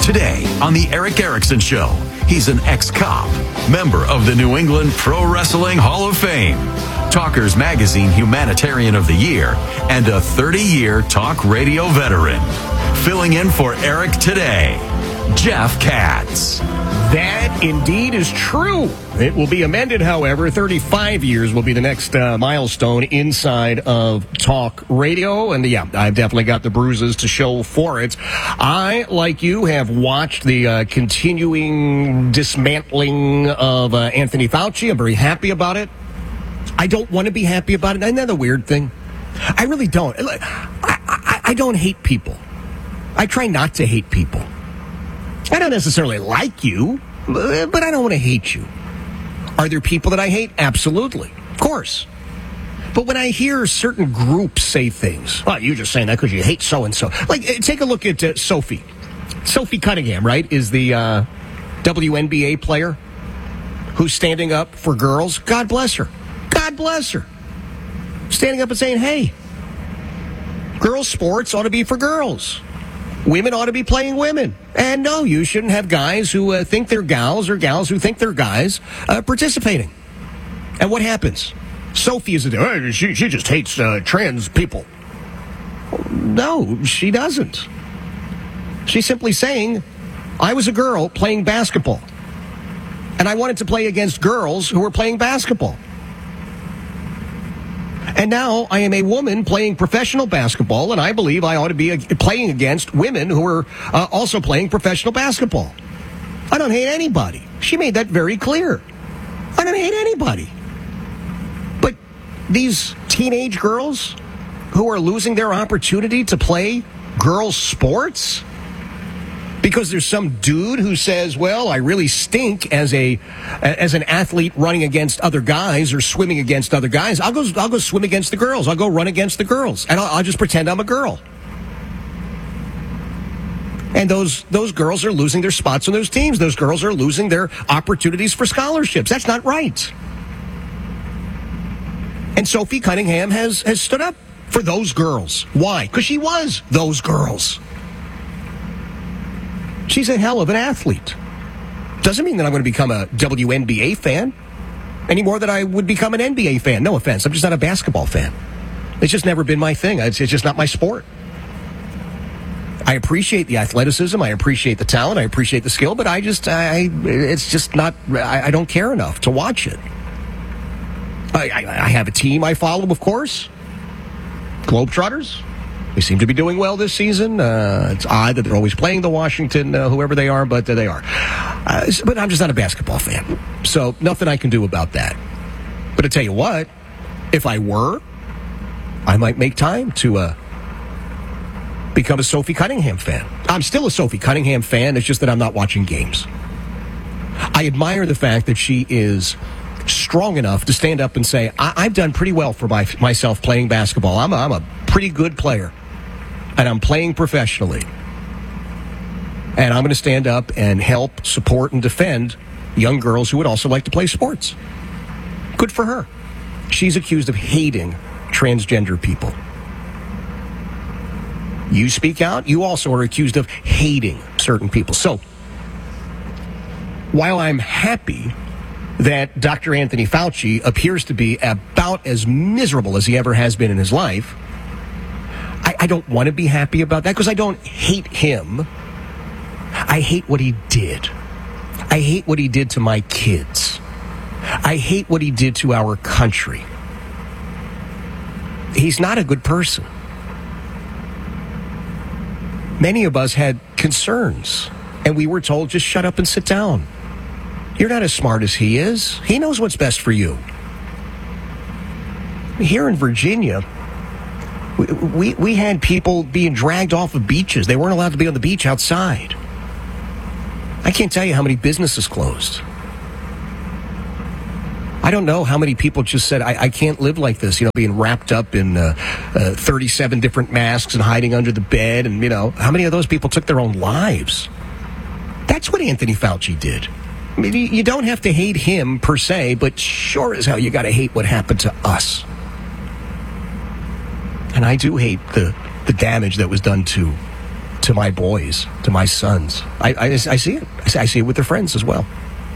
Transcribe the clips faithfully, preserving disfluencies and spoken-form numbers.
Today on The Eric Erickson Show, he's an ex-cop, member of the New England Pro Wrestling Hall of Fame, Talkers Magazine Humanitarian of the Year, and a thirty-year talk radio veteran. Filling in for Eric today, Jeff Katz. That indeed is true. It will be amended, however. thirty-five years will be the next uh, milestone inside of talk radio. And yeah, I've definitely got the bruises to show for it. I, like you, have watched the uh, continuing dismantling of uh, Anthony Fauci. I'm very happy about it. I don't want to be happy about it. Isn't that a weird thing? I really don't. I, I, I don't hate people. I try not to hate people. I don't necessarily like you, but I don't want to hate you. Are there people that I hate? Absolutely. Of course. But when I hear certain groups say things, oh, you're just saying that because you hate so-and-so. Like, take a look at uh, Sophie. Sophie Cunningham, right, is the uh, W N B A player who's standing up for girls. God bless her. God bless her. Standing up and saying, hey, girls' sports ought to be for girls. Women ought to be playing women. And no, you shouldn't have guys who uh, think they're gals or gals who think they're guys uh, participating. And what happens? Sophie is a, oh, she, she just hates uh, trans people. No, she doesn't. She's simply saying, I was a girl playing basketball. And I wanted to play against girls who were playing basketball. And now I am a woman playing professional basketball, and I believe I ought to be playing against women who are uh, also playing professional basketball. I don't hate anybody. She made that very clear. I don't hate anybody. But these teenage girls who are losing their opportunity to play girls' sports because there's some dude who says, well, I really stink as a as an athlete running against other guys or swimming against other guys. I'll go I'll go swim against the girls. I'll go run against the girls. And I'll, I'll just pretend I'm a girl. And those those girls are losing their spots on those teams. Those girls are losing their opportunities for scholarships. That's not right. And Sophie Cunningham has, has stood up for those girls. Why? Because she was those girls. She's a hell of an athlete. Doesn't mean that I'm going to become a W N B A fan any more than I would become an N B A fan. No offense. I'm just not a basketball fan. It's just never been my thing. It's, it's just not my sport. I appreciate the athleticism. I appreciate the talent. I appreciate the skill. But I just, I, it's just not, I, I don't care enough to watch it. I, I, I have a team I follow, of course. Globetrotters. They seem to be doing well this season. Uh, it's odd that they're always playing the Washington, uh, whoever they are, but uh, they are. Uh, but I'm just not a basketball fan. So nothing I can do about that. But I tell you what, if I were, I might make time to uh, become a Sophie Cunningham fan. I'm still a Sophie Cunningham fan. It's just that I'm not watching games. I admire the fact that she is strong enough to stand up and say, I- I've done pretty well for my- myself playing basketball. I'm a, I'm a pretty good player. And I'm playing professionally. And I'm going to stand up and help, support, and defend young girls who would also like to play sports. Good for her. She's accused of hating transgender people. You speak out, you also are accused of hating certain people. So, while I'm happy that Doctor Anthony Fauci appears to be about as miserable as he ever has been in his life, I, I don't want to be happy about that because I don't hate him. I hate what he did. I hate what he did to my kids. I hate what he did to our country. He's not a good person. Many of us had concerns, and we were told, just shut up and sit down. You're not as smart as he is. He knows what's best for you. Here in Virginia, we, we, we had people being dragged off of beaches. They weren't allowed to be on the beach outside. I can't tell you how many businesses closed. I don't know how many people just said, I, I can't live like this, you know, being wrapped up in uh, uh, thirty-seven different masks and hiding under the bed. And, you know, how many of those people took their own lives? That's what Anthony Fauci did. I mean, you don't have to hate him per se, but sure as hell you got to hate what happened to us. And I do hate the, the damage that was done to to my boys, to my sons. I, I, I see it. I see, I see it with their friends as well.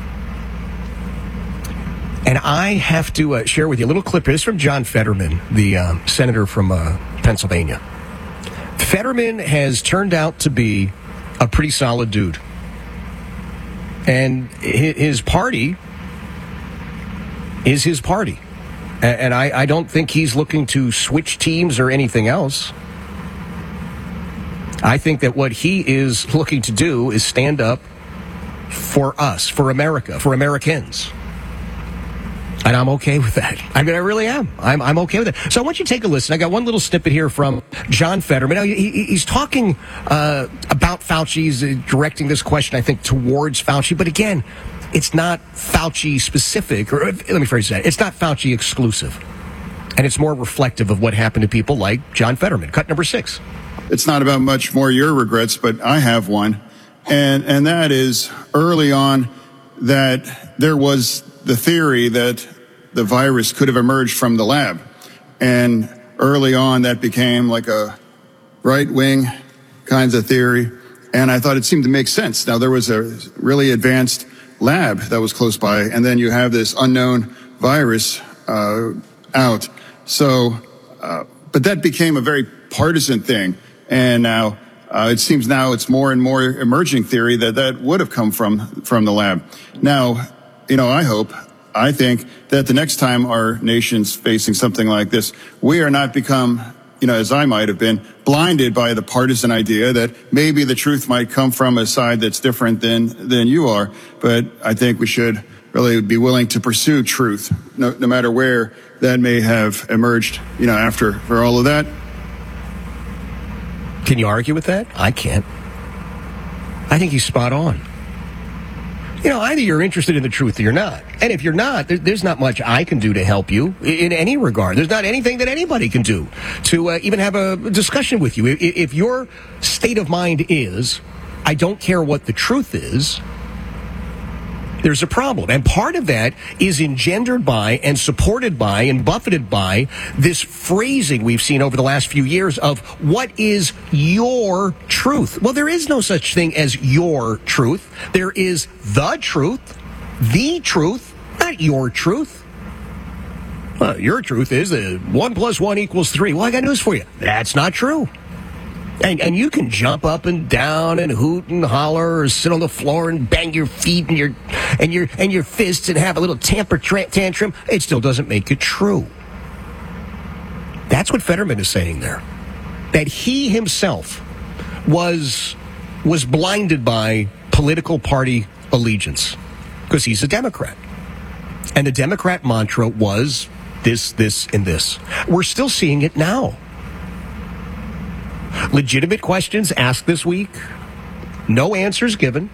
And I have to uh, share with you a little clip here. This is from John Fetterman, the uh, senator from uh, Pennsylvania. Fetterman has turned out to be a pretty solid dude. And his party is his party. And I, I don't think he's looking to switch teams or anything else. I think that what he is looking to do is stand up for us, for America, for Americans. And I'm okay with that. I mean, I really am. I'm, I'm okay with it. So I want you to take a listen. I got one little snippet here from John Fetterman. Now, he, he's talking uh, about Fauci. He's uh, directing this question, I think, towards Fauci. But again, it's not Fauci specific, or let me phrase that. It's not Fauci exclusive. And it's more reflective of what happened to people like John Fetterman. Cut number six. It's not about much more your regrets, but I have one. And, and that is early on that there was the theory that the virus could have emerged from the lab. And early on, that became like a right-wing kinds of theory. And I thought it seemed to make sense. Now, there was a really advanced lab that was close by, and then you have this unknown virus uh, out. So, uh, but that became a very partisan thing. And now uh, it seems now it's more and more emerging theory that that would have come from from the lab. Now, you know, I hope, I think that the next time our nation's facing something like this, we are not become, you know, as I might have been, blinded by the partisan idea that maybe the truth might come from a side that's different than than you are. But I think we should really be willing to pursue truth, no, no matter where that may have emerged, you know, after for all of that. Can you argue with that? I can't. I think he's spot on. You know, either you're interested in the truth or you're not. And if you're not, there, there's not much I can do to help you in any regard. There's not anything that anybody can do to uh, even have a discussion with you. If, if your state of mind is, I don't care what the truth is, there's a problem. And part of that is engendered by and supported by and buffeted by this phrasing we've seen over the last few years of what is your truth? Well, there is no such thing as your truth. There is the truth, the truth, not your truth. Uh, your truth is that one plus one equals three. Well, I got news for you. That's not true. And, and you can jump up and down and hoot and holler or sit on the floor and bang your feet and your and your and your fists and have a little temper tra- tantrum. It still doesn't make it true. That's what Fetterman is saying there. That he himself was was blinded by political party allegiance because he's a Democrat. And the Democrat mantra was this, this, and this. We're still seeing it now. Legitimate questions asked this week, no answers given.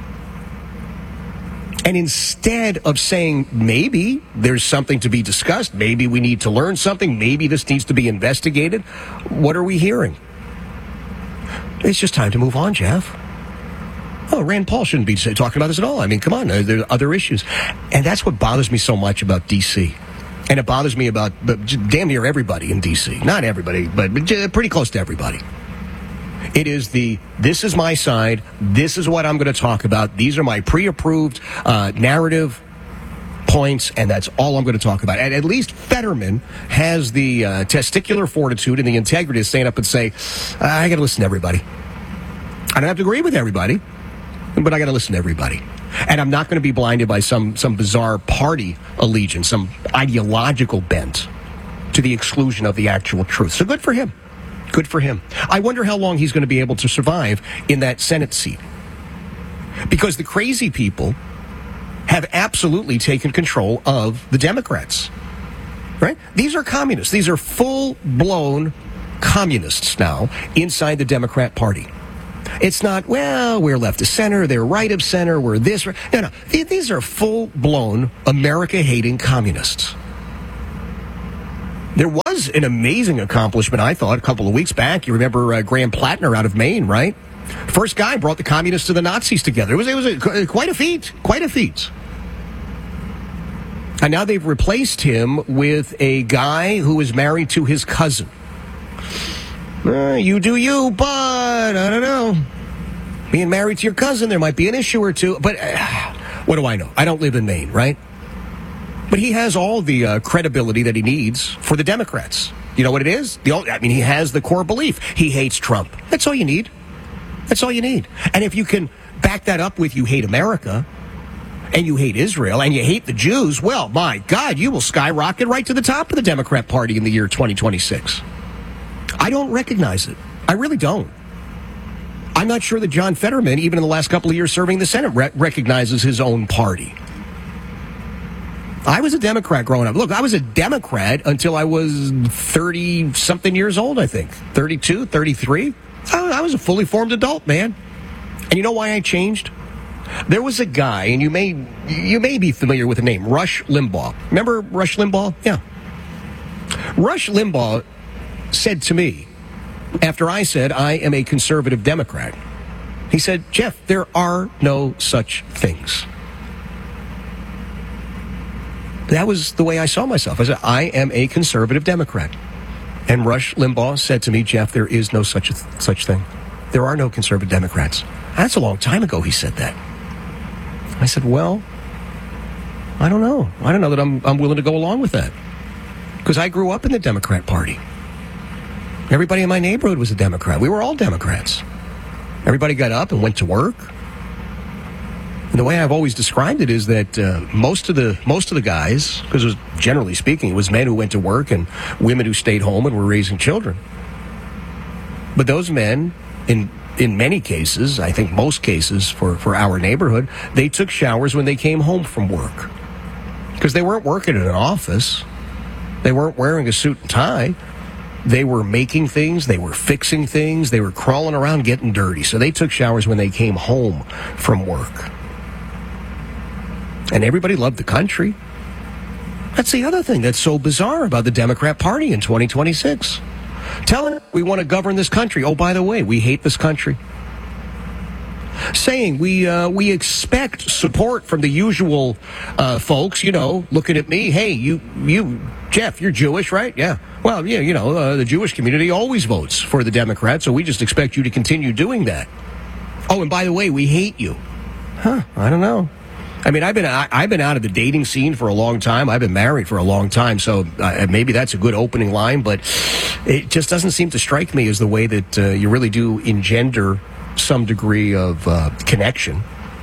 And instead of saying maybe there's something to be discussed, maybe we need to learn something, maybe this needs to be investigated, what are we hearing? It's just time to move on, Jeff. Oh, Rand Paul shouldn't be talking about this at all. I mean, come on, there are other issues. And that's what bothers me so much about D C. And it bothers me about damn near everybody in D C. Not everybody, but pretty close to everybody. It is the, this is my side, this is what I'm going to talk about, these are my pre-approved uh, narrative points, and that's all I'm going to talk about. And at least Fetterman has the uh, testicular fortitude and the integrity to stand up and say, I got to listen to everybody. I don't have to agree with everybody, but I got to listen to everybody. And I'm not going to be blinded by some, some bizarre party allegiance, some ideological bent to the exclusion of the actual truth. So good for him. Good for him. I wonder how long he's going to be able to survive in that Senate seat. Because the crazy people have absolutely taken control of the Democrats. Right? These are communists. These are full-blown communists now inside the Democrat Party. It's not, well, we're left of center, they're right of center, we're this. No, no. These are full-blown America-hating communists. There was an amazing accomplishment, I thought, a couple of weeks back. You remember uh, Graham Plattner out of Maine, right? First guy brought the communists to the Nazis together. It was, it was a, quite a feat, quite a feat. And now they've replaced him with a guy who is married to his cousin. Uh, you do you, but I don't know. Being married to your cousin, there might be an issue or two. But uh, what do I know? I don't live in Maine, right? But he has all the uh, credibility that he needs for the Democrats. You know what it is? The only, I mean, he has the core belief. He hates Trump. That's all you need. That's all you need. And if you can back that up with you hate America, and you hate Israel, and you hate the Jews, well, my God, you will skyrocket right to the top of the Democrat Party in the year twenty twenty-six. I don't recognize it. I really don't. I'm not sure that John Fetterman, even in the last couple of years serving the Senate, re- recognizes his own party. I was a Democrat growing up. Look, I was a Democrat until I was thirty-something years old, I think. thirty-two, thirty-three. I, I was a fully formed adult, man. And you know why I changed? There was a guy, and you may you may be familiar with the name, Rush Limbaugh. Remember Rush Limbaugh? Yeah. Rush Limbaugh said to me, after I said I am a conservative Democrat, he said, Jeff, there are no such things. That was the way I saw myself. I said, I am a conservative Democrat. And Rush Limbaugh said to me, Jeff, there is no such a th- such thing. There are no conservative Democrats. That's a long time ago he said that. I said, well, I don't know. I don't know that I'm I'm willing to go along with that. Because I grew up in the Democrat Party. Everybody in my neighborhood was a Democrat. We were all Democrats. Everybody got up and went to work. And the way I've always described it is that uh, most of the most of the guys, because it was, generally speaking, it was men who went to work and women who stayed home and were raising children. But those men, in in many cases, I think most cases for, for our neighborhood, they took showers when they came home from work. Because they weren't working in an office. They weren't wearing a suit and tie. They were making things. They were fixing things. They were crawling around getting dirty. So they took showers when they came home from work. And everybody loved the country. That's the other thing that's so bizarre about the Democrat Party in twenty twenty-six. Telling we want to govern this country. Oh, by the way, we hate this country. Saying we uh, we expect support from the usual uh, folks, you know, looking at me. Hey, you, you, Jeff, you're Jewish, right? Yeah. Well, yeah, you know, uh, the Jewish community always votes for the Democrats, so we just expect you to continue doing that. Oh, and by the way, we hate you. Huh, I don't know. I mean, I've been I've been out of the dating scene for a long time. I've been married for a long time, so uh, maybe that's a good opening line, but it just doesn't seem to strike me as the way that uh, you really do engender some degree of uh, connection.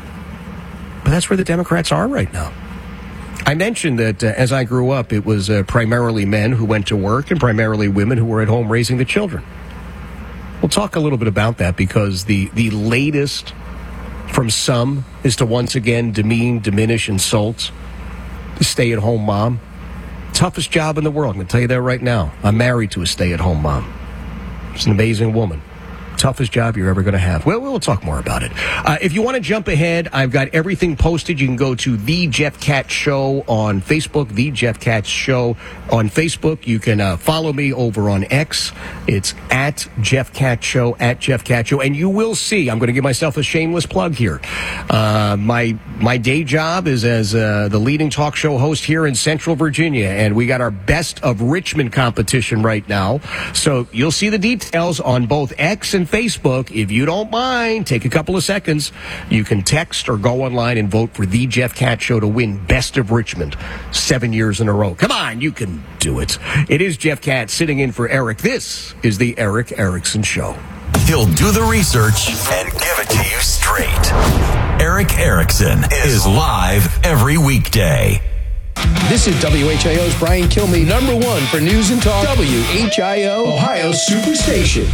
But that's where the Democrats are right now. I mentioned that uh, as I grew up, it was uh, primarily men who went to work and primarily women who were at home raising the children. We'll talk a little bit about that because the, the latest from some is to once again demean, diminish, insult the stay-at-home mom. Toughest job in the world. I'm going to tell you that right now. I'm married to a stay-at-home mom. She's an amazing woman. Toughest job you're ever going to have. Well, we'll talk more about it. Uh, if you want to jump ahead, I've got everything posted. You can go to The Jeff Katz Show on Facebook, The Jeff Katz Show on Facebook. You can uh, follow me over on X. It's at Jeff Katz Show, at Jeff Katz Show. And you will see, I'm going to give myself a shameless plug here. Uh, my my day job is as uh, the leading talk show host here in Central Virginia. And we got our Best of Richmond competition right now. So you'll see the details on both X and Facebook. If you don't mind, take a couple of seconds. You can text or go online and vote for The Jeff Katz Show to win Best of Richmond seven years in a row. Come on, you can do it. It is Jeff Katz sitting in for Eric. This is the Eric Erickson Show. He'll do the research and give it to you straight. Eric Erickson is live every weekday. This is W H I O's Brian Kilmeade, number one for news and talk. W H I O, Ohio Superstation.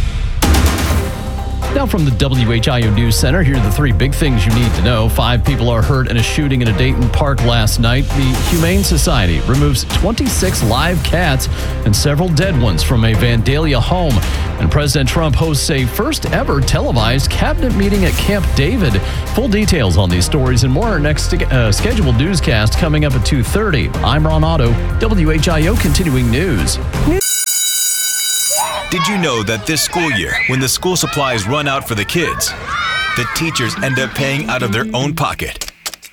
Now from the W H I O News Center, here are the three big things you need to know. Five people are hurt in a shooting in a Dayton park last night. The Humane Society removes twenty-six live cats and several dead ones from a Vandalia home. And President Trump hosts a first ever televised cabinet meeting at Camp David. Full details on these stories and more. Our next uh, scheduled newscast coming up at two thirty. I'm Ron Otto, W H I O Continuing News. Did you know that this school year, when the school supplies run out for the kids, the teachers end up paying out of their own pocket?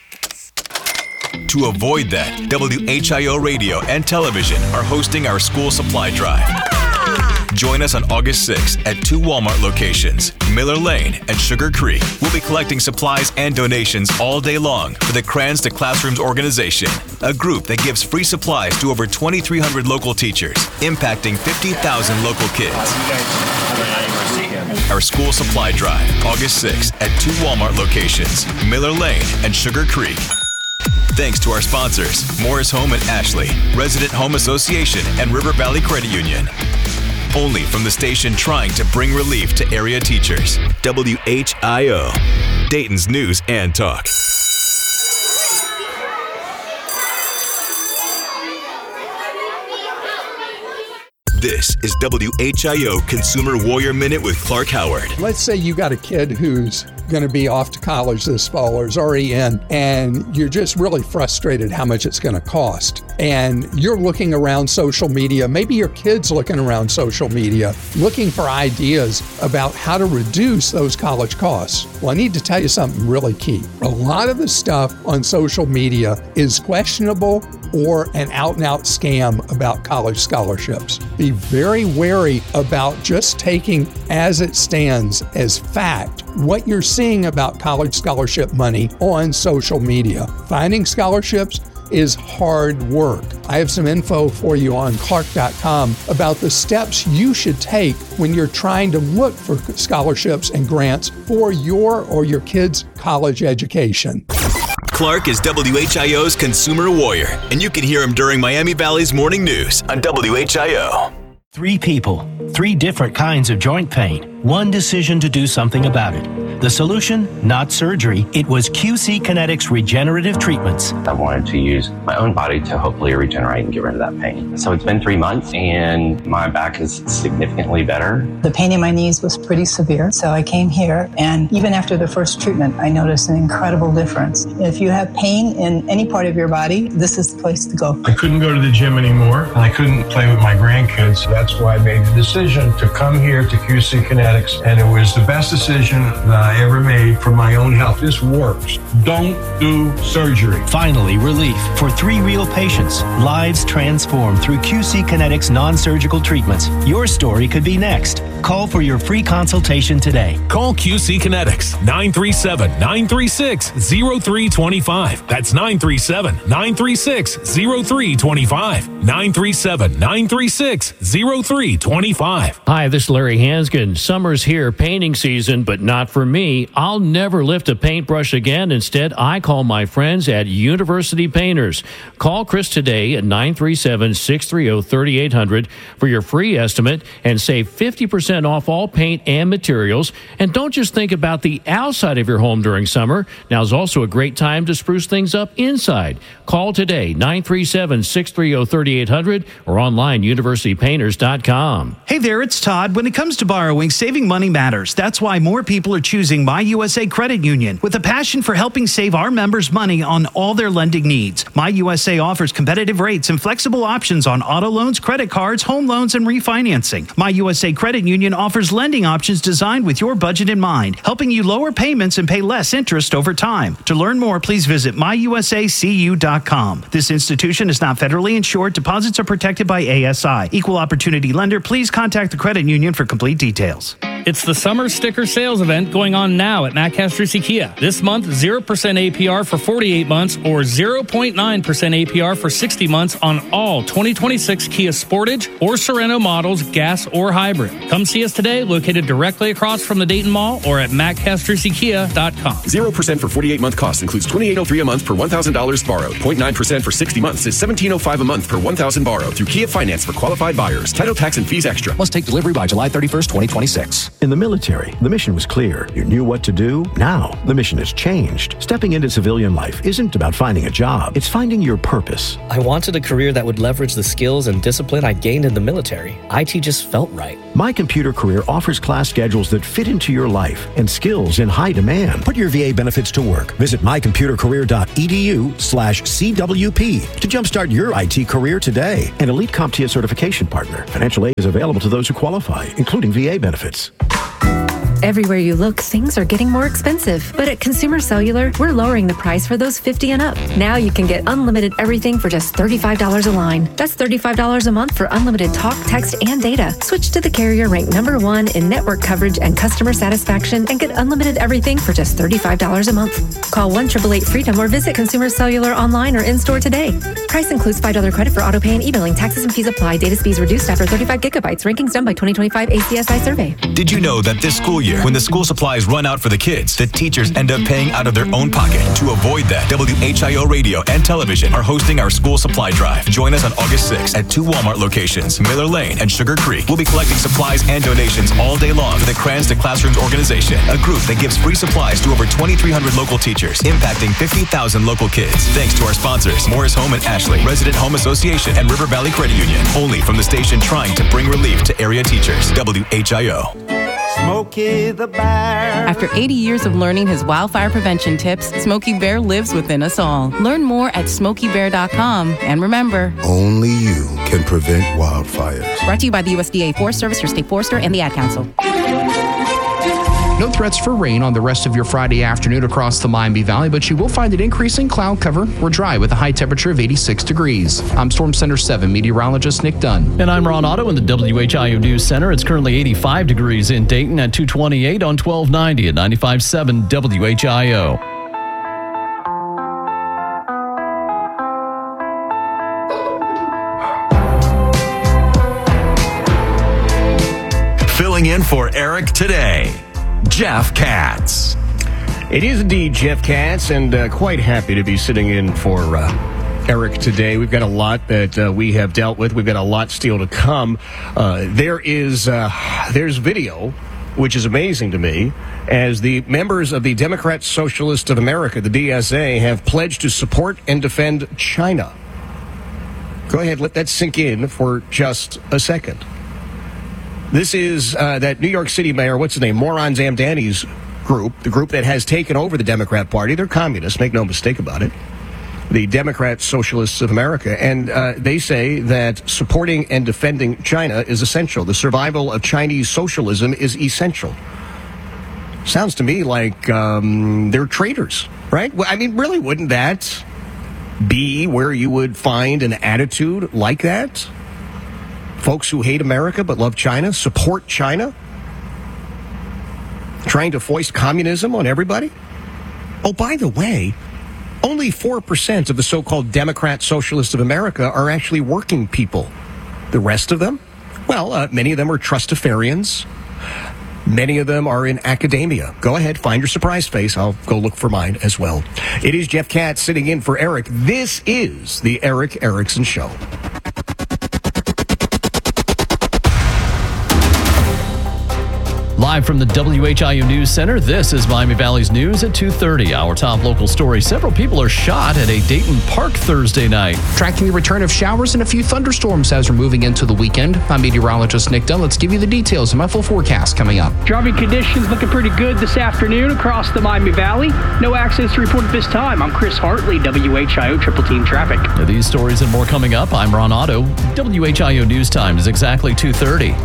To avoid that, W H I O Radio and Television are hosting our school supply drive. Join us on August sixth at two Walmart locations, Miller Lane and Sugar Creek. We'll be collecting supplies and donations all day long for the Crayons to Classrooms organization, a group that gives free supplies to over twenty-three hundred local teachers, impacting fifty thousand local kids. Our school supply drive, August sixth at two Walmart locations, Miller Lane and Sugar Creek. Thanks to our sponsors, Morris Home and Ashley, Resident Home Association, and River Valley Credit Union. Only from the station trying to bring relief to area teachers. W H I O, Dayton's News and Talk. This is W H I O Consumer Warrior Minute with Clark Howard. Let's say you got a kid who's going to be off to college this fall or is already in, and you're just really frustrated how much it's going to cost. And you're looking around social media, maybe your kid's looking around social media, looking for ideas about how to reduce those college costs. Well, I need to tell you something really key. A lot of the stuff on social media is questionable or an out-and-out scam about college scholarships. Be very wary about just taking as it stands as fact what you're seeing about college scholarship money on social media. Finding scholarships is hard work. I have some info for you on clark dot com about the steps you should take when you're trying to look for scholarships and grants for your or your kid's college education. Clark is W H I O's Consumer Warrior, and you can hear him during Miami Valley's Morning News on W H I O. Three people, three different kinds of joint pain, one decision to do something about it. The solution, not surgery. It was Q C Kinetics regenerative treatments. I wanted to use my own body to hopefully regenerate and get rid of that pain. So it's been three months and my back is significantly better. The pain in my knees was pretty severe, so I came here, and even after the first treatment, I noticed an incredible difference. If you have pain in any part of your body, this is the place to go. I couldn't go to the gym anymore, and I couldn't play with my grandkids. That's why I made the decision to come here to Q C Kinetics, and it was the best decision that I ever made for my own health. This works. Don't do surgery. Finally, relief for three real patients. Lives transformed through Q C Kinetics non-surgical treatments. Your story could be next. Call for your free consultation today. Call Q C Kinetics, nine three seven, nine three six, zero three two five. That's nine three seven, nine three six, zero three two five. nine three seven, nine three six, zero three two five. Hi, this is Larry Hanskin. Summer's here, painting season, but not for me. I'll never lift a paintbrush again. Instead, I call my friends at University Painters. Call Chris today at nine three seven, six three zero, three eight zero zero for your free estimate and save fifty percent off all paint and materials. And don't just think about the outside of your home during summer. Now's also a great time to spruce things up inside. Call today, nine three seven, six three zero, three eight zero zero or online, university painters dot com. Hey there, it's Todd. When it comes to borrowing, saving money matters. That's why more people are choosing My U S A Credit Union with a passion for helping save our members money on all their lending needs. My U S A offers competitive rates and flexible options on auto loans, credit cards, home loans, and refinancing. My U S A Credit Union offers lending options designed with your budget in mind, helping you lower payments and pay less interest over time. To learn more, please visit my u s a c u dot com. This institution is not federally insured. Deposits are protected by A S I. Equal opportunity lender. Please contact the credit union for complete details. It's the summer sticker sales event going on now at Matt Castrucci Kia. This month, zero percent A P R for forty-eight months or zero point nine percent A P R for sixty months on all twenty twenty-six Kia Sportage or Sorento models, gas or hybrid. Come see us today, located directly across from the Dayton Mall or at matt castrucci kia dot com. zero percent for forty-eight month cost includes twenty-eight oh three a month per one thousand dollars borrowed. zero point nine percent for sixty months is seventeen oh five a month per one thousand dollars borrowed through Kia Finance for qualified buyers. Title, tax, and fees extra. Must take delivery by July thirty-first, twenty twenty-six. In the military, the mission was clear. You knew what to do. Now, the mission has changed. Stepping into civilian life isn't about finding a job. It's finding your purpose. I wanted a career that would leverage the skills and discipline I gained in the military. I T just felt right. My Computer Career offers class schedules that fit into your life and skills in high demand. Put your V A benefits to work. Visit my computer career dot e d u slash C W P to jumpstart your I T career today. An Elite CompTIA certification partner. Financial aid is available to those who qualify, including V A benefits. Everywhere you look, things are getting more expensive. But at Consumer Cellular, we're lowering the price for those fifty and up. Now you can get unlimited everything for just thirty-five dollars a line. That's thirty-five dollars a month for unlimited talk, text, and data. Switch to the carrier ranked number one in network coverage and customer satisfaction and get unlimited everything for just thirty-five dollars a month. Call one eight eight eight freedom or visit Consumer Cellular online or in-store today. Price includes five dollars credit for auto pay and e-billing. Taxes and fees apply. Data speeds reduced after thirty-five gigabytes. Rankings done by twenty twenty-five A C S I survey. Did you know that this school year, when the school supplies run out for the kids, the teachers end up paying out of their own pocket? To avoid that, W H I O Radio and Television are hosting our school supply drive. Join us on August sixth at two Walmart locations, Miller Lane and Sugar Creek. We'll be collecting supplies and donations all day long for the Crayons to Classrooms organization, a group that gives free supplies to over twenty-three hundred local teachers, impacting fifty thousand local kids. Thanks to our sponsors, Morris Home and Ashley, Resident Home Association, and River Valley Credit Union. Only from the station trying to bring relief to area teachers. W H I O. Smokey the Bear. After eighty years of learning his wildfire prevention tips, Smokey Bear lives within us all. Learn more at smokey bear dot com. And remember, only you can prevent wildfires. Brought to you by the U S D A Forest Service, your state forester, and the Ad Council. No threats for rain on the rest of your Friday afternoon across the Miami Valley, but you will find an increasing cloud cover or dry with a high temperature of eighty-six degrees. I'm Storm Center seven meteorologist Nick Dunn. And I'm Ron Otto in the W H I O News Center. It's currently eighty-five degrees in Dayton at two twenty-eight on twelve ninety at ninety-five point seven W H I O. Filling in for Eric today, Jeff Katz. It is indeed Jeff Katz, and uh, quite happy to be sitting in for uh, Eric today. We've got a lot that uh, we have dealt with. We've got a lot still to come. Uh, there is uh, there's video, which is amazing to me, as the members of the Democrat Socialists of America, the D S A, have pledged to support and defend China. Go ahead, let that sink in for just a second. This is uh, that New York City mayor, what's his name, Moron Zamdani's group, the group that has taken over the Democrat Party. They're communists, make no mistake about it. The Democrat Socialists of America. And uh, they say that supporting and defending China is essential. The survival of Chinese socialism is essential. Sounds to me like um, they're traitors, right? Well, I mean, really, wouldn't that be where you would find an attitude like that? Folks who hate America but love China, support China, trying to foist communism on everybody. Oh, by the way, only four percent of the so-called Democrat Socialists of America are actually working people. The rest of them, well, uh, many of them are trustafarians. Many of them are in academia. Go ahead, find your surprise face. I'll go look for mine as well. It is Jeff Katz sitting in for Eric. This is the Eric Erickson Show. Live from the W H I O News Center, this is Miami Valley's News at two thirty. Our top local story. Several people are shot at a Dayton park Thursday night. Tracking the return of showers and a few thunderstorms as we're moving into the weekend. I'm meteorologist Nick Dunn. Let's give you the details of my full forecast coming up. Driving conditions looking pretty good this afternoon across the Miami Valley. No accidents to report at this time. I'm Chris Hartley, W H I O Triple Team Traffic. Now, these stories and more coming up. I'm Ron Otto. W H I O News Time is exactly two thirty.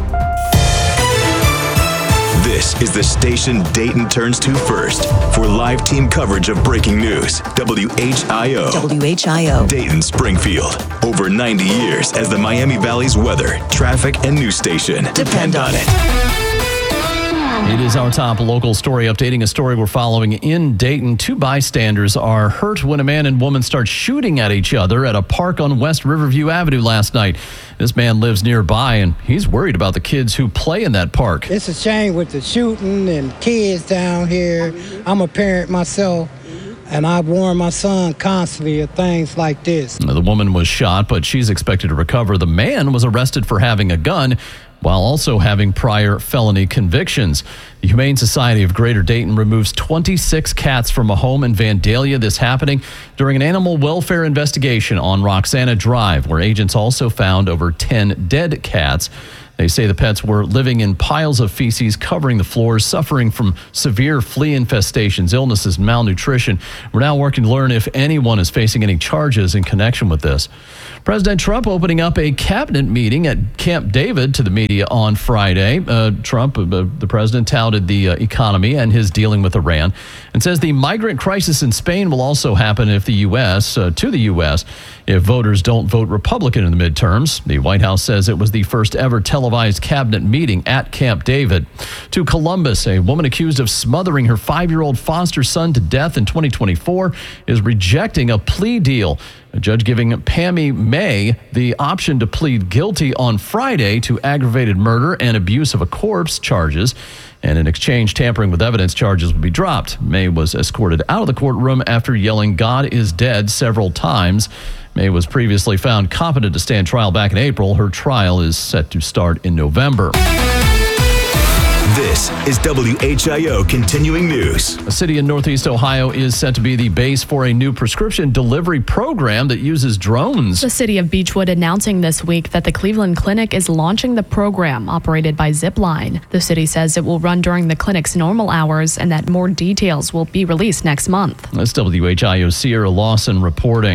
This is the station Dayton turns to first for live team coverage of breaking news. W H I O. W H I O. Dayton, Springfield. Over ninety years as the Miami Valley's weather, traffic, and news station. Depend on it. It is our top local story, updating a story we're following in Dayton. Two bystanders are hurt when a man and woman start shooting at each other at a park on West Riverview Avenue last night. This man lives nearby, and he's worried about the kids who play in that park. It's a shame with the shooting and kids down here. I'm a parent myself, and I warn my son constantly of things like this. The woman was shot, but she's expected to recover. The man was arrested for having a gun, while also having prior felony convictions. The Humane Society of Greater Dayton removes twenty-six cats from a home in Vandalia. This happening during an animal welfare investigation on Roxana Drive, where agents also found over ten dead cats. They say the pets were living in piles of feces covering the floors, suffering from severe flea infestations, illnesses, and malnutrition. We're now working to learn if anyone is facing any charges in connection with this. President Trump opening up a cabinet meeting at Camp David to the media on Friday. Uh, Trump, uh, the president, touted the uh, economy and his dealing with Iran and says the migrant crisis in Spain will also happen if the U S, uh, to the U S, if voters don't vote Republican in the midterms. The White House says it was the first ever televised cabinet meeting at Camp David. To Columbus, a woman accused of smothering her five-year-old foster son to death in twenty twenty-four is rejecting a plea deal. A judge giving Pammy May the option to plead guilty on Friday to aggravated murder and abuse of a corpse charges. And in exchange, tampering with evidence charges will be dropped. May was escorted out of the courtroom after yelling, "God is dead," several times. May was previously found competent to stand trial back in April. Her trial is set to start in November. This is W H I O Continuing News. A city in Northeast Ohio is set to be the base for a new prescription delivery program that uses drones. The city of Beechwood announcing this week that the Cleveland Clinic is launching the program operated by Zipline. The city says it will run during the clinic's normal hours and that more details will be released next month. That's W H I O's Sierra Lawson reporting.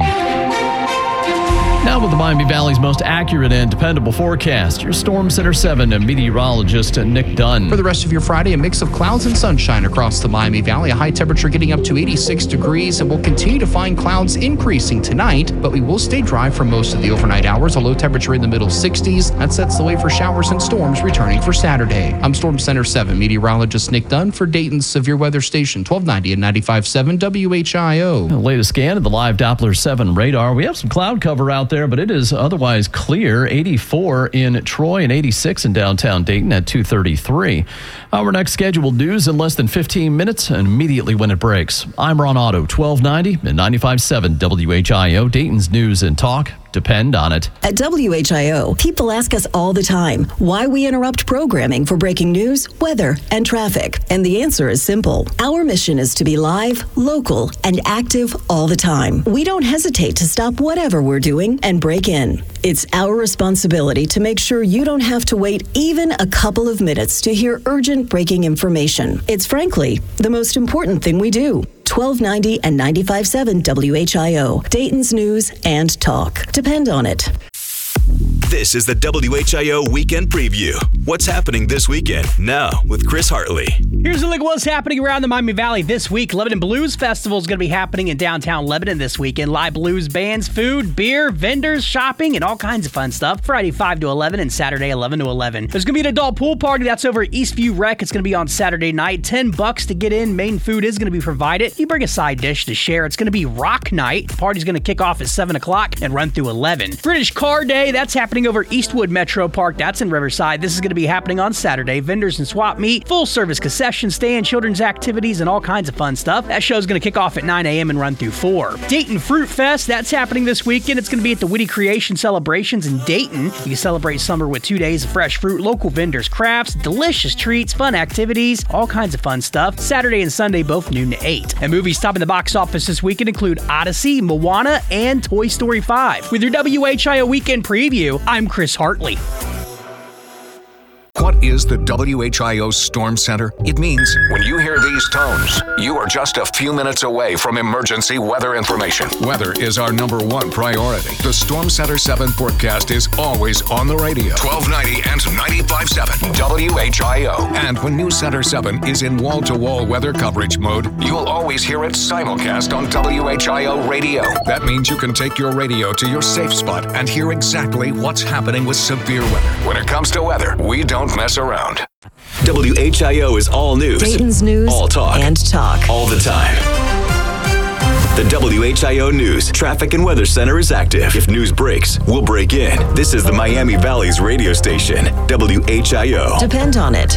Now with the Miami Valley's most accurate and dependable forecast, your Storm Center seven meteorologist Nick Dunn. For the rest of your Friday, a mix of clouds and sunshine across the Miami Valley. A high temperature getting up to eighty-six degrees, and we'll continue to find clouds increasing tonight, but we will stay dry for most of the overnight hours. A low temperature in the middle sixties. That sets the way for showers and storms returning for Saturday. I'm Storm Center seven meteorologist Nick Dunn for Dayton's Severe Weather Station, twelve ninety and ninety-five point seven W H I O. The latest scan of the live Doppler seven radar. We have some cloud cover out there, but it is otherwise clear. eighty-four in Troy and eighty-six in downtown Dayton at two thirty-three. Our next scheduled news in less than fifteen minutes and immediately when it breaks. I'm Ron Otto, twelve ninety and ninety-five point seven W H I O, Dayton's News and Talk. Depend on it. At W H I O, people ask us all the time why we interrupt programming for breaking news, weather, and traffic. And the answer is simple. Our mission is to be live, local, and active all the time. We don't hesitate to stop whatever we're doing and break in. It's our responsibility to make sure you don't have to wait even a couple of minutes to hear urgent breaking information. It's frankly the most important thing we do. twelve ninety and ninety-five point seven W H I O, Dayton's News and Talk. Depend on it. This is the W H I O Weekend Preview. What's happening this weekend? Now with Chris Hartley. Here's a look at what's happening around the Miami Valley this week. Lebanon Blues Festival is going to be happening in downtown Lebanon this weekend. Live blues bands, food, beer, vendors, shopping, and all kinds of fun stuff. Friday five to eleven and Saturday eleven to eleven. There's going to be an adult pool party. That's over at Eastview Rec. It's going to be on Saturday night. ten bucks to get in. Main food is going to be provided. You bring a side dish to share. It's going to be rock night. The party's going to kick off at seven o'clock and run through eleven. British Car Day. That's happening over Eastwood Metro Park. That's in Riverside. This is going to be happening on Saturday. Vendors and swap meet, full service concession stand, children's activities, and all kinds of fun stuff. That show's going to kick off at nine a.m. and run through four. Dayton Fruit Fest. That's happening this weekend. It's going to be at the Witty Creation Celebrations in Dayton. You can celebrate summer with two days of fresh fruit, local vendors, crafts, delicious treats, fun activities, all kinds of fun stuff. Saturday and Sunday, both noon to eight. And movies topping the box office this weekend include Odyssey, Moana, and Toy Story five. With your W H I O Weekend Preview, I'm Chris Hartley. What is the W H I O Storm Center? It means when you hear these tones, you are just a few minutes away from emergency weather information. Weather is our number one priority. The Storm Center seven forecast is always on the radio. twelve ninety and ninety-five point seven W H I O. And when News Center seven is in wall-to-wall weather coverage mode, you'll always hear it simulcast on W H I O radio. That means you can take your radio to your safe spot and hear exactly what's happening with severe weather. When it comes to weather, we don't mess around. W H I O is all news. Dayton's News all talk. and Talk. All the time. The W H I O News Traffic and Weather Center is active. If news breaks, we'll break in. This is the Miami Valley's radio station, W H I O. Depend on it.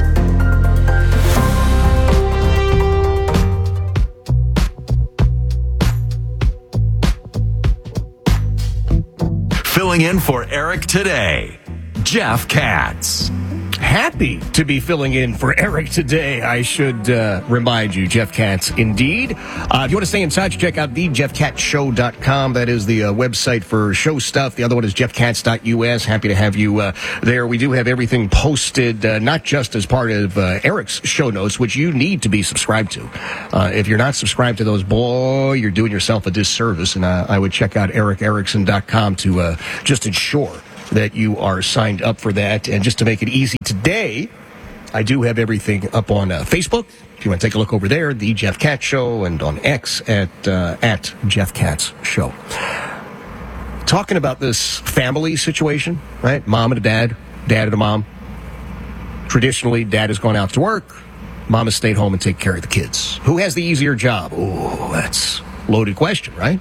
Filling in for Eric today, Jeff Katz. happy to be filling in for Eric today. I should uh, remind you, Jeff Katz, indeed. Uh, if you want to stay in touch, check out the jeff katz show dot com. That is the uh, website for show stuff. The other one is jeff katz dot u s. Happy to have you uh, there. We do have everything posted, uh, not just as part of uh, Eric's show notes, which you need to be subscribed to. Uh, if you're not subscribed to those, boy, you're doing yourself a disservice. And uh, I would check out eric erickson dot com to uh, just ensure that you are signed up for that. And just to make it easy today, I do have everything up on uh, Facebook. If you want to take a look over there, The Jeff Katz Show, and on X at uh, at Jeff Katz Show. Talking about this family situation, right? Mom and a dad, dad and a mom. Traditionally, dad has gone out to work. Mom has stayed home and taken care of the kids. Who has the easier job? Oh, that's a loaded question, right?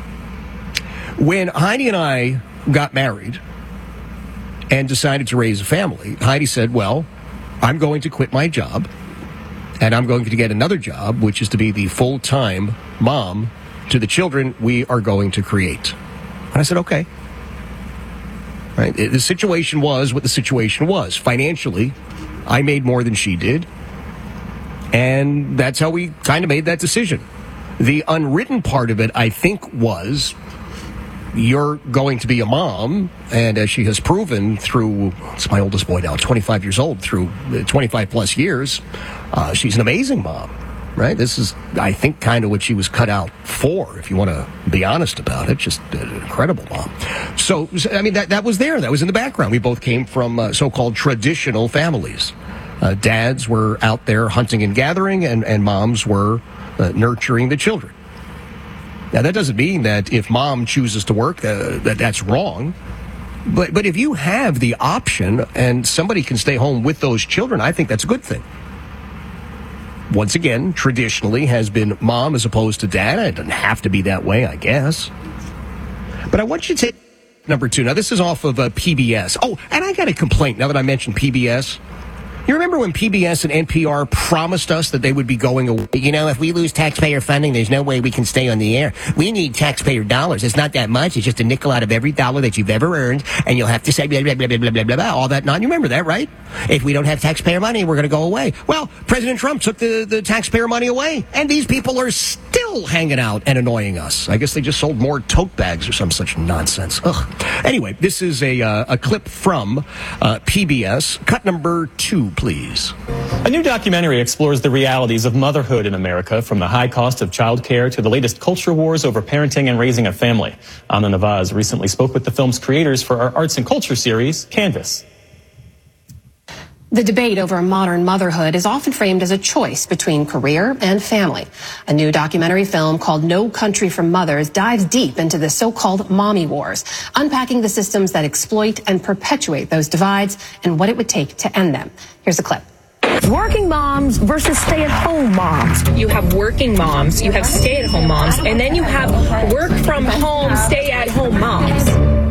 When Heidi and I got married and decided to raise a family, Heidi said, well, I'm going to quit my job and I'm going to get another job, which is to be the full-time mom to the children we are going to create. And I said, okay. Right? The situation was what the situation was. Financially, I made more than she did. And that's how we kind of made that decision. The unwritten part of it, I think, was you're going to be a mom, and as she has proven through, it's my oldest boy now, twenty-five years old, through twenty-five plus years, uh, she's an amazing mom, right? This is, I think, kind of what she was cut out for, if you want to be honest about it. Just an incredible mom. So, I mean, that, that was there. That was in the background. We both came from uh, so-called traditional families. Uh, dads were out there hunting and gathering, and, and moms were uh, nurturing the children. Now, that doesn't mean that if mom chooses to work, uh, that that's wrong. But but if you have the option and somebody can stay home with those children, I think that's a good thing. Once again, traditionally has been mom as opposed to dad. It doesn't have to be that way, I guess. But I want you to take number two. Now, this is off of uh, P B S. Oh, and I got a complaint now that I mentioned P B S. You remember when P B S and N P R promised us that they would be going away? You know, if we lose taxpayer funding, there's no way we can stay on the air. We need taxpayer dollars. It's not that much. It's just a nickel out of every dollar that you've ever earned, and you'll have to say blah, blah, blah, blah, blah, blah, blah, blah, all that. Non, you remember that, right? If we don't have taxpayer money, we're going to go away. Well, President Trump took the, the taxpayer money away, and these people are still hanging out and annoying us. I guess they just sold more tote bags or some such nonsense. Ugh. Anyway, this is a, uh, a clip from uh, P B S. Cut number two, please. A new documentary explores the realities of motherhood in America, from the high cost of childcare to the latest culture wars over parenting and raising a family. Anna Navaz recently spoke with the film's creators for our arts and culture series, Canvas. The debate over modern motherhood is often framed as a choice between career and family. A new documentary film called No Country for Mothers dives deep into the so-called mommy wars, unpacking the systems that exploit and perpetuate those divides and what it would take to end them. Here's a clip. Working moms versus stay-at-home moms. You have working moms, you have stay-at-home moms, and then you have work-from-home, stay-at-home moms.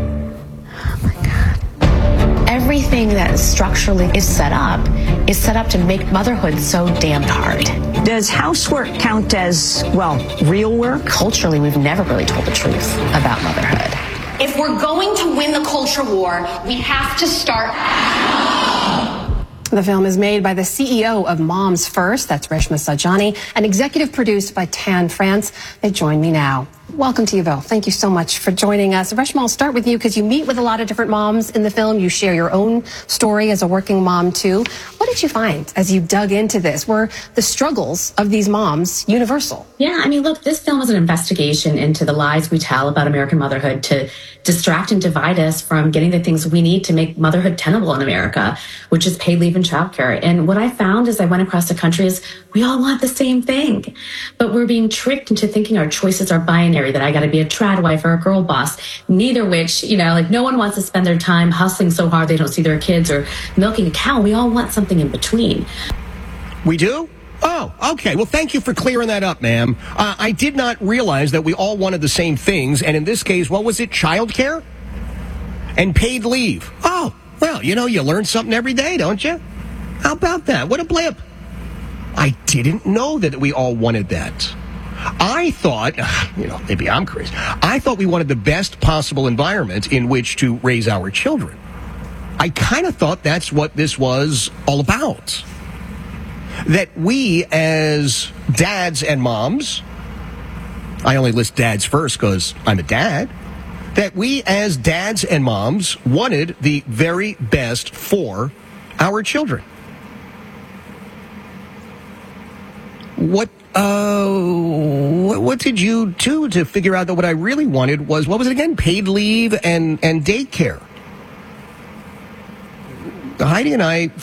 Everything that structurally is set up is set up to make motherhood so damned hard. Does housework count as, well, real work? Culturally, we've never really told the truth about motherhood. If we're going to win the culture war, we have to start. The film is made by the C E O of Moms First, that's Reshma Saujani, and executive produced by Tan France. They join me now. Welcome to you both. Thank you so much for joining us. Reshma, I'll start with you because you meet with a lot of different moms in the film. You share your own story as a working mom, too. What did you find as you dug into this? Were the struggles of these moms universal? Yeah, I mean, look, this film is an investigation into the lies we tell about American motherhood to distract and divide us from getting the things we need to make motherhood tenable in America, which is paid leave and childcare. And what I found as I went across the country is we all want the same thing, but we're being tricked into thinking our choices are binary, that I got to be a trad wife or a girl boss, neither which, you know, like no one wants to spend their time hustling so hard they don't see their kids or milking a cow. We all want something in between. We do? Oh, okay. Well, thank you for clearing that up, ma'am. Uh, I did not realize that we all wanted the same things, and in this case, what was it, childcare? And paid leave. Oh, well, you know, you learn something every day, don't you? How about that? What a blip. I didn't know that we all wanted that. I thought, you know, maybe I'm crazy. I thought we wanted the best possible environment in which to raise our children. I I kind of thought that's what this was all about. That we as dads and moms, I only list dads first because I'm a dad, that we as dads and moms wanted the very best for our children. What uh, what, what did you do to figure out that what I really wanted was, what was it again? Paid leave and, and daycare. Heidi and I